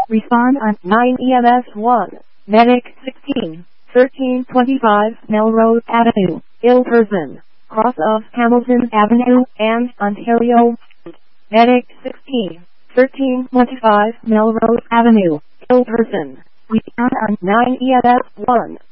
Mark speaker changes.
Speaker 1: Respond on 9 EMS 1. Medic 16, 1325 Melrose Avenue, ill person, cross of Hamilton Avenue and Ontario. Medic 16, 1325 Melrose Avenue, ill person. Respond on 9 EMS 1.